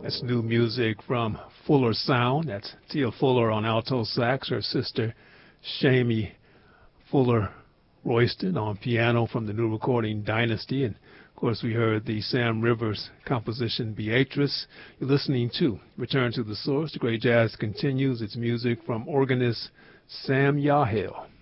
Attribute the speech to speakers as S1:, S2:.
S1: That's new music from Fuller Sound. That's Tia Fuller on alto sax, her sister Shamie Fuller Royston on piano from the new recording Dynasty. And of course, we heard the Sam Rivers composition Beatrice. You're listening to Return to the Source. The great jazz continues. It's music from organist Sam Yahel.